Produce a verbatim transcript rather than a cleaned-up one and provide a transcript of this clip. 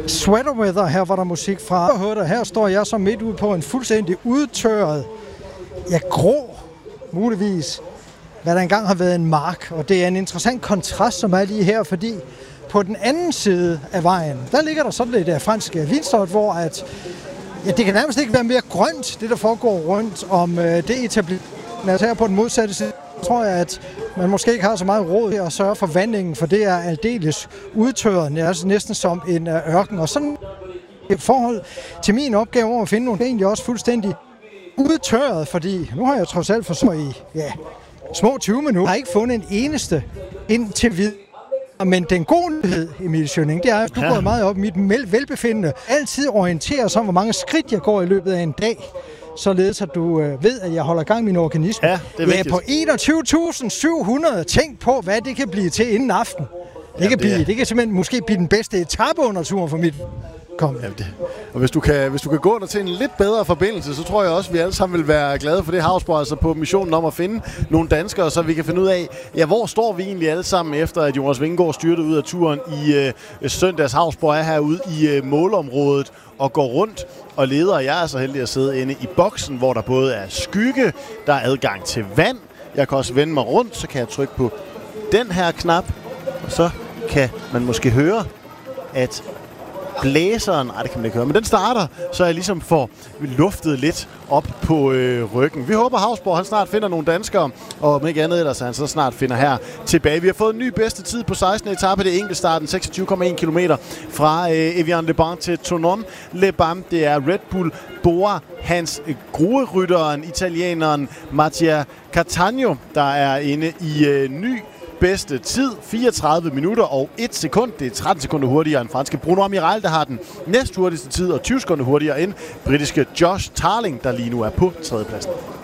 Sweater Weather, her var der musik fra. Her står jeg så midt ude på en fuldstændig udtørret, ja, grå, muligvis, hvad der engang har været en mark. Og det er en interessant kontrast, som er lige her, fordi på den anden side af vejen, der ligger der sådan lidt uh, fransk vinstolt, hvor at, ja, det kan nærmest ikke være mere grønt, det der foregår rundt om uh, det etableret. Altså her på den modsatte side, tror jeg, at man måske ikke har så meget råd til at sørge for vandingen, for det er aldeles udtørret, altså næsten som en uh, ørken. Og sådan i forhold til min opgave over at finde nogle, egentlig også fuldstændig udtørret, fordi nu har jeg trods alt forsøgt i ja, små tyve minutter. Jeg har ikke fundet en eneste indtil videre. Men den gode nyhed, Emil Schønning, det er, at du ja. går meget op i mit velbefindende. Altid orienterer sig om, hvor mange skridt jeg går i løbet af en dag. Således at du øh, ved, at jeg holder gang i min organisme. Ja, det er vigtigt. Ja, på enogtyve tusind syv hundrede. Tænk på, hvad det kan blive til inden aften. Det, ja, kan, blive, det, det kan simpelthen måske blive den bedste etape under turen for mit kom. Ja, det. Og hvis du, kan, hvis du kan gå der til en lidt bedre forbindelse, så tror jeg også, at vi alle sammen vil være glade for det havsbrug, altså på missionen om at finde nogle danskere, så vi kan finde ud af, ja, hvor står vi egentlig alle sammen, efter at Jonas Vingegaard styrtede ud af turen i øh, søndags. Havsbrug er herude i øh, målområdet og går rundt og leder. Jeg er så heldig at sidde inde i boksen, hvor der både er skygge, der er adgang til vand. Jeg kan også vende mig rundt, så kan jeg trykke på den her knap, og så kan man måske høre, at blæseren, nej, det kan man ikke høre, men den starter, så jeg ligesom får luftet lidt op på øh, ryggen. Vi håber, Havsbrug han snart finder nogle danskere, og om ikke andet ellers, han så snart finder her tilbage. Vi har fået en ny bedste tid på sekstende etape, det er enkeltstarten, seksogtyve komma en kilometer fra øh, Evian-les-Bains til Thonon-les-Bains. Det er Red Bull Bora, hans gruerytteren, italieneren Mattia Cattaneo, der er inde i øh, ny bedste tid, fireogtredive minutter og et sekund. Det er tretten sekunder hurtigere end franske Bruno Amiral, der har den næst hurtigste tid, og tyve sekunder hurtigere end britiske Josh Tarling, der lige nu er på tredjepladsen.